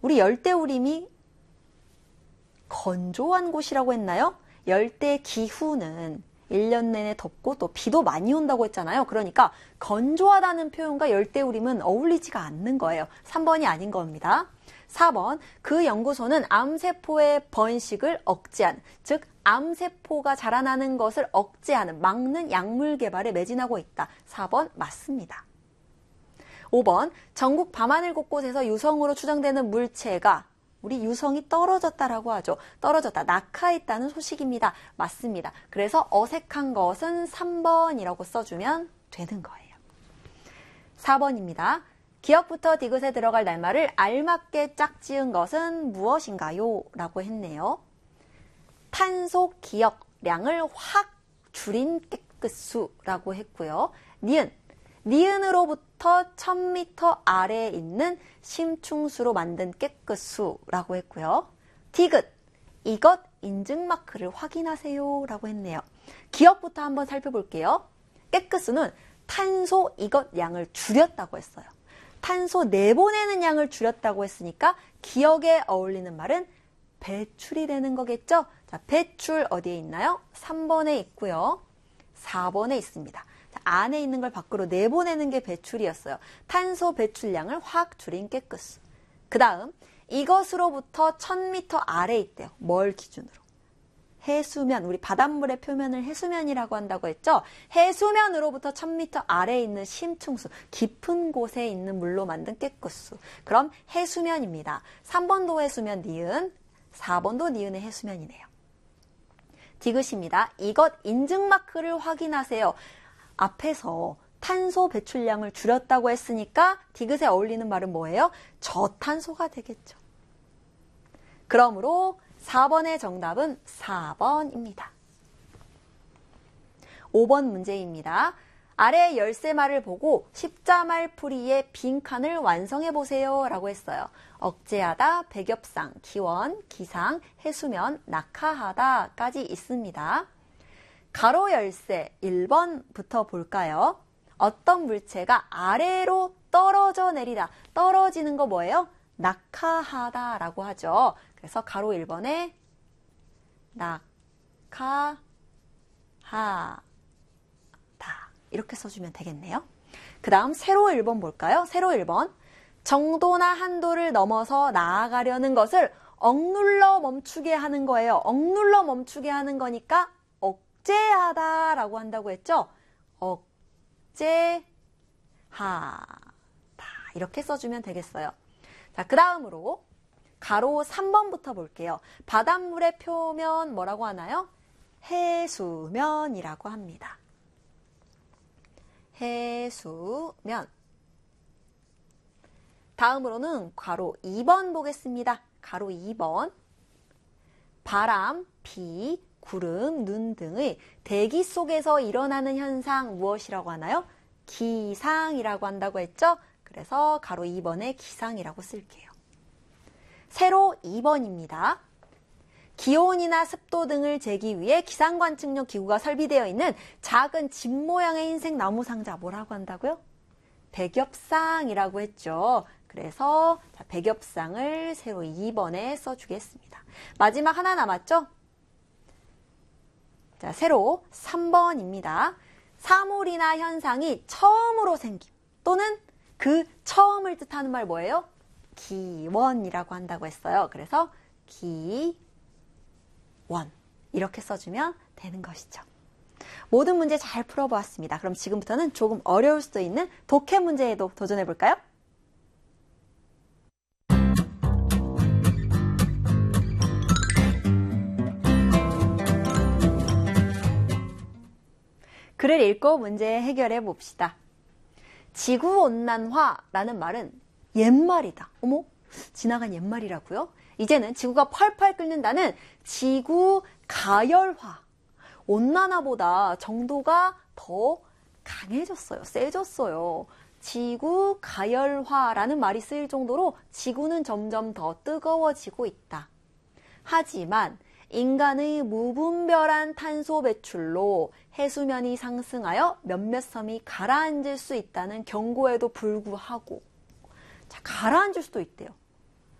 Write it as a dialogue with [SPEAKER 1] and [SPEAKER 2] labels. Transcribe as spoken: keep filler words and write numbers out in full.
[SPEAKER 1] 우리 열대우림이 건조한 곳이라고 했나요? 열대 기후는 일 년 내내 덥고 또 비도 많이 온다고 했잖아요. 그러니까 건조하다는 표현과 열대우림은 어울리지가 않는 거예요. 삼 번이 아닌 겁니다. 사 번, 그 연구소는 암세포의 번식을 억제하는, 즉 암세포가 자라나는 것을 억제하는, 막는 약물 개발에 매진하고 있다. 사 번 맞습니다. 오 번, 전국 밤하늘 곳곳에서 유성으로 추정되는 물체가, 우리 유성이 떨어졌다라고 하죠. 떨어졌다, 낙하했다는 소식입니다. 맞습니다. 그래서 어색한 것은 삼 번이라고 써주면 되는 거예요. 사 번입니다. 기역부터 디귿에 들어갈 낱말을 알맞게 짝지은 것은 무엇인가요? 라고 했네요. 탄소 기역량을 확 줄인 깨끗수라고 했고요. 니은, 니은으로부터 천 미터 아래에 있는 심충수로 만든 깨끗수라고 했고요. 디귿, 이것 인증 마크를 확인하세요 라고 했네요. 기억부터 한번 살펴볼게요. 깨끗수는 탄소 이것 양을 줄였다고 했어요. 탄소 내보내는 양을 줄였다고 했으니까 기억에 어울리는 말은 배출이 되는 거겠죠? 자, 배출 어디에 있나요? 삼 번에 있고요. 사 번에 있습니다. 자, 안에 있는 걸 밖으로 내보내는 게 배출이었어요. 탄소 배출량을 확 줄인 깨끗수. 그 다음 이것으로부터 천 미터 아래에 있대요. 뭘 기준으로? 해수면, 우리 바닷물의 표면을 해수면이라고 한다고 했죠? 해수면으로부터 천 미터 아래에 있는 심층수, 깊은 곳에 있는 물로 만든 깨끗수. 그럼 해수면입니다. 삼 번도 해수면 니은, 사 번도 니은의 해수면이네요. 디귿입니다. 이것 인증 마크를 확인하세요. 앞에서 탄소 배출량을 줄였다고 했으니까 디귿에 어울리는 말은 뭐예요? 저탄소가 되겠죠. 그러므로 사 번의 정답은 사 번입니다. 오 번 문제입니다. 아래 열쇠말을 보고 십자말 풀이의 빈칸을 완성해보세요 라고 했어요. 억제하다, 백엽상, 기원, 기상, 해수면, 낙하하다까지 있습니다. 가로 열쇠 일 번부터 볼까요? 어떤 물체가 아래로 떨어져 내리다. 떨어지는 거 뭐예요? 낙하하다라고 하죠. 그래서 가로 일 번에 낙하하다 이렇게 써주면 되겠네요. 그 다음 세로 일 번 볼까요? 세로 일 번. 정도나 한도를 넘어서 나아가려는 것을 억눌러 멈추게 하는 거예요. 억눌러 멈추게 하는 거니까 억제하다라고 한다고 했죠? 억제하다 이렇게 써주면 되겠어요. 자, 그 다음으로 가로 삼 번부터 볼게요. 바닷물의 표면 뭐라고 하나요? 해수면이라고 합니다. 해수면. 다음으로는 가로 이 번 보겠습니다. 가로 이 번. 바람, 비, 구름, 눈 등의 대기 속에서 일어나는 현상 무엇이라고 하나요? 기상이라고 한다고 했죠? 그래서 가로 이 번에 기상이라고 쓸게요. 세로 이 번입니다. 기온이나 습도 등을 재기 위해 기상관측용 기구가 설비되어 있는 작은 집 모양의 흰색 나무 상자 뭐라고 한다고요? 백엽상이라고 했죠. 그래서 자, 백엽상을 세로 이 번에 써주겠습니다. 마지막 하나 남았죠? 자, 세로 삼 번입니다. 사물이나 현상이 처음으로 생김 또는 그 처음을 뜻하는 말 뭐예요? 기원이라고 한다고 했어요. 그래서 기원 이렇게 써주면 되는 것이죠. 모든 문제 잘 풀어보았습니다. 그럼 지금부터는 조금 어려울 수도 있는 독해 문제에도 도전해 볼까요? 글을 읽고 문제 해결해 봅시다. 지구온난화라는 말은 옛말이다. 어머, 지나간 옛말이라고요? 이제는 지구가 펄펄 끓는다는 지구가열화. 온난화보다 정도가 더 강해졌어요. 세졌어요. 지구가열화라는 말이 쓰일 정도로 지구는 점점 더 뜨거워지고 있다. 하지만 인간의 무분별한 탄소 배출로 해수면이 상승하여 몇몇 섬이 가라앉을 수 있다는 경고에도 불구하고 자, 가라앉을 수도 있대요.